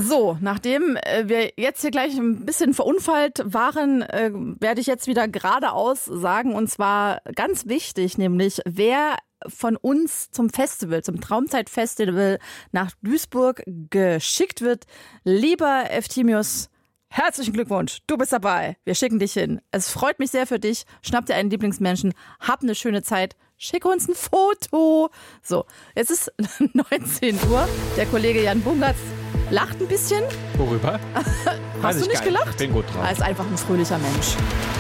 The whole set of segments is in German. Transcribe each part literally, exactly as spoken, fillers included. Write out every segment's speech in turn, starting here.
So, nachdem äh, wir jetzt hier gleich ein bisschen verunfallt waren, äh, werde ich jetzt wieder geradeaus sagen, und zwar ganz wichtig, nämlich wer von uns zum Festival, zum Traumzeit-Festival nach Duisburg geschickt wird. Lieber Efthymius, herzlichen Glückwunsch, du bist dabei. Wir schicken dich hin. Es freut mich sehr für dich. Schnapp dir einen Lieblingsmenschen, hab eine schöne Zeit. Schicke uns ein Foto. So, jetzt ist neunzehn Uhr. Der Kollege Jan Bungartz lacht ein bisschen. Worüber? Hast du nicht gelacht? Ich bin gut drauf. Er ist einfach ein fröhlicher Mensch.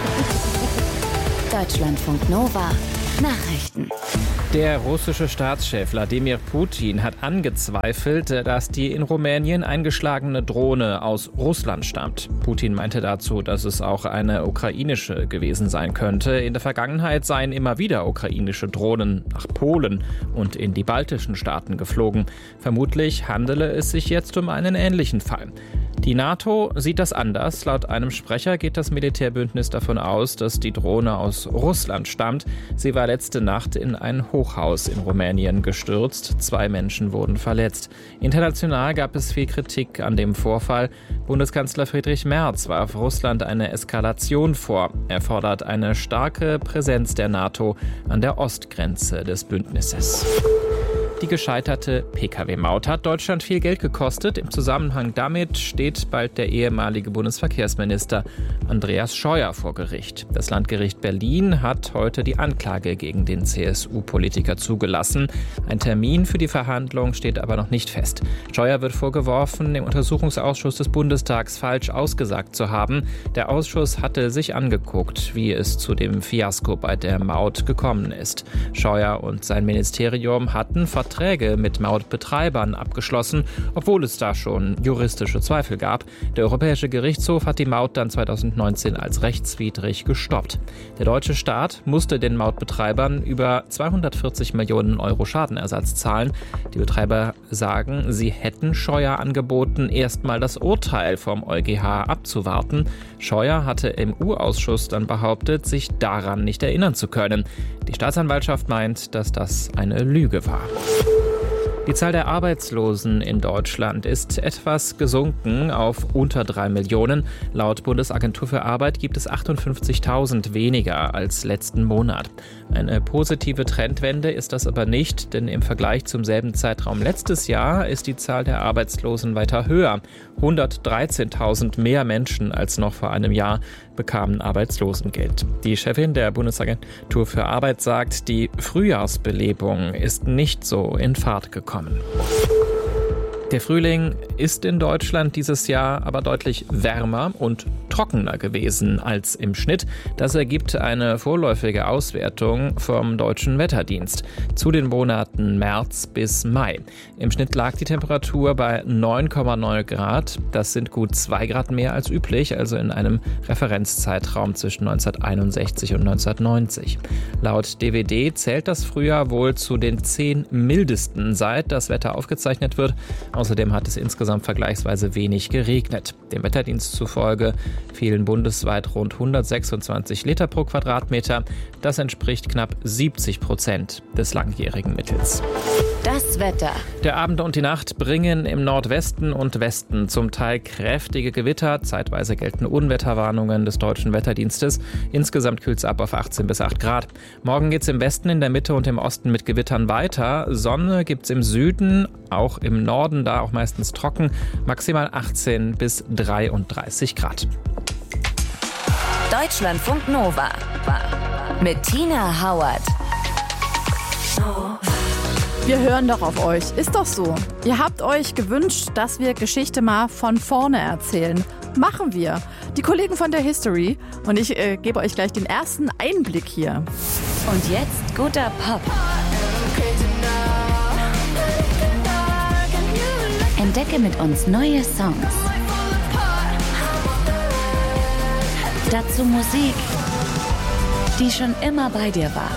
Deutschlandfunk Nova. Nachrichten. Der russische Staatschef Wladimir Putin hat angezweifelt, dass die in Rumänien eingeschlagene Drohne aus Russland stammt. Putin meinte dazu, dass es auch eine ukrainische gewesen sein könnte. In der Vergangenheit seien immer wieder ukrainische Drohnen nach Polen und in die baltischen Staaten geflogen. Vermutlich handele es sich jetzt um einen ähnlichen Fall. Die NATO sieht das anders. Laut einem Sprecher geht das Militärbündnis davon aus, dass die Drohne aus Russland stammt. Sie war letzte Nacht in ein Hochhaus in Rumänien gestürzt. Zwei Menschen wurden verletzt. International gab es viel Kritik an dem Vorfall. Bundeskanzler Friedrich Merz warf Russland eine Eskalation vor. Er fordert eine starke Präsenz der NATO an der Ostgrenze des Bündnisses. Die gescheiterte P K W-Maut hat Deutschland viel Geld gekostet. Im Zusammenhang damit steht bald der ehemalige Bundesverkehrsminister Andreas Scheuer vor Gericht. Das Landgericht Berlin hat heute die Anklage gegen den C S U-Politiker zugelassen. Ein Termin für die Verhandlung steht aber noch nicht fest. Scheuer wird vorgeworfen, im Untersuchungsausschuss des Bundestags falsch ausgesagt zu haben. Der Ausschuss hatte sich angeguckt, wie es zu dem Fiasko bei der Maut gekommen ist. Scheuer und sein Ministerium hatten Verträge mit Mautbetreibern abgeschlossen, obwohl es da schon juristische Zweifel gab. Der Europäische Gerichtshof hat die Maut dann zweitausendneunzehn als rechtswidrig gestoppt. Der deutsche Staat musste den Mautbetreibern über zweihundertvierzig Millionen Euro Schadenersatz zahlen. Die Betreiber sagen, sie hätten Scheuer angeboten, erstmal das Urteil vom EuGH abzuwarten. Scheuer hatte im U-Ausschuss dann behauptet, sich daran nicht erinnern zu können. Die Staatsanwaltschaft meint, dass das eine Lüge war. Die Zahl der Arbeitslosen in Deutschland ist etwas gesunken auf unter drei Millionen. Laut Bundesagentur für Arbeit gibt es achtundfünfzigtausend weniger als letzten Monat. Eine positive Trendwende ist das aber nicht, denn im Vergleich zum selben Zeitraum letztes Jahr ist die Zahl der Arbeitslosen weiter höher. hundertdreizehntausend mehr Menschen als noch vor einem Jahr bekamen Arbeitslosengeld. Die Chefin der Bundesagentur für Arbeit sagt, die Frühjahrsbelebung ist nicht so in Fahrt gekommen. Der Frühling ist in Deutschland dieses Jahr aber deutlich wärmer und trockener gewesen als im Schnitt. Das ergibt eine vorläufige Auswertung vom Deutschen Wetterdienst zu den Monaten März bis Mai. Im Schnitt lag die Temperatur bei neun Komma neun Grad. Das sind gut zwei Grad mehr als üblich, also in einem Referenzzeitraum zwischen neunzehnhunderteinundsechzig und neunzehnhundertneunzig. Laut D W D zählt das Frühjahr wohl zu den zehn mildesten, seit das Wetter aufgezeichnet wird. Außerdem hat es insgesamt vergleichsweise wenig geregnet. Dem Wetterdienst zufolge fielen bundesweit rund hundertsechsundzwanzig Liter pro Quadratmeter. Das entspricht knapp siebzig Prozent des langjährigen Mittels. Das Wetter. Der Abend und die Nacht bringen im Nordwesten und Westen zum Teil kräftige Gewitter. Zeitweise gelten Unwetterwarnungen des Deutschen Wetterdienstes. Insgesamt kühlt es ab auf achtzehn bis acht Grad. Morgen geht es im Westen, in der Mitte und im Osten mit Gewittern weiter. Sonne gibt es im Süden, auch im Norden, da auch meistens trocken. Maximal achtzehn bis dreiunddreißig Grad. Deutschlandfunk Nova mit Tina Hauert. Wir hören doch auf euch. Ist doch so. Ihr habt euch gewünscht, dass wir Geschichte mal von vorne erzählen. Machen wir. Die Kollegen von der History. Und ich äh, gebe euch gleich den ersten Einblick hier. Und jetzt guter Pop. Entdecke mit uns neue Songs. Dazu Musik, die schon immer bei dir war.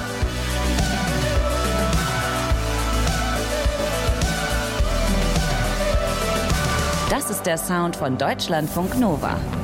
Das ist der Sound von Deutschlandfunk Nova.